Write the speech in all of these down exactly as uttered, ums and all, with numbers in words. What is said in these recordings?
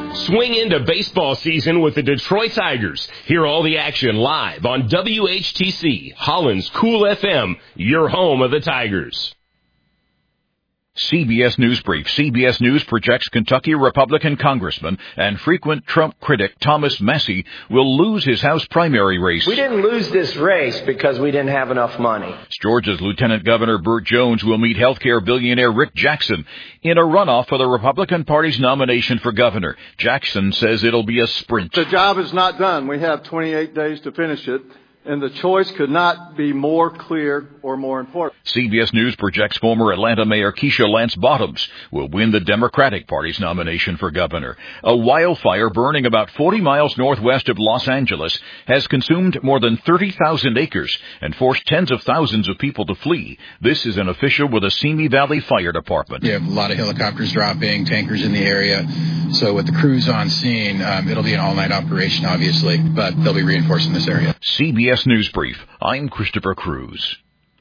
Swing into baseball season with the Detroit Tigers. Hear all the action live on W H T C, Holland's Cool F M, your home of the Tigers. C B S News Brief. C B S News projects Kentucky Republican Congressman and frequent Trump critic Thomas Massie will lose his House primary race. We didn't lose this race because we didn't have enough money. Georgia's Lieutenant Governor Burt Jones will meet healthcare billionaire Rick Jackson in a runoff for the Republican Party's nomination for governor. Jackson says it'll be a sprint. The job is not done. We have twenty-eight days to finish it. And the choice could not be more clear or more important. C B S News projects former Atlanta Mayor Keisha Lance Bottoms will win the Democratic Party's nomination for governor. A wildfire burning about forty miles northwest of Los Angeles has consumed more than thirty thousand acres and forced tens of thousands of people to flee. This is an official with the Simi Valley Fire Department. We have a lot of helicopters dropping, tankers in the area. So with the crews on scene, um, it'll be an all-night operation, obviously, but they'll be reinforcing this area. C B S News Brief. I'm Christopher Cruz.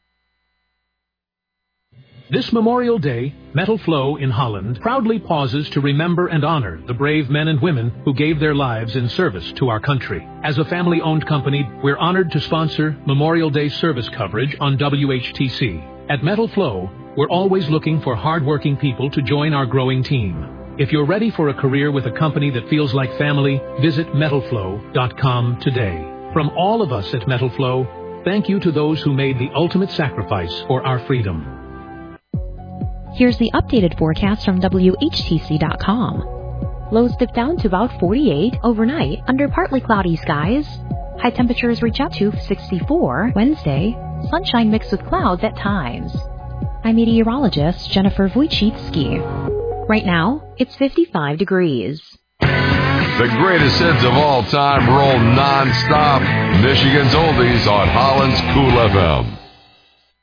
This Memorial Day, Metal Flow in Holland proudly pauses to remember and honor the brave men and women who gave their lives in service to our country. As a family-owned company, we're honored to sponsor Memorial Day service coverage on W H T C. At Metal Flow, we're always looking for hard-working people to join our growing team. If you're ready for a career with a company that feels like family, visit metal flow dot com today. From all of us at Metal Flow, thank you to those who made the ultimate sacrifice for our freedom. Here's the updated forecast from W H T C dot com. Lows dip down to about forty-eight overnight under partly cloudy skies. High temperatures reach up to sixty-four Wednesday. Sunshine mixed with clouds at times. I'm meteorologist Jennifer Wojcicki. Right now, it's fifty-five degrees. The greatest hits of all time roll non-stop. Michigan's Oldies on Holland's Cool F M.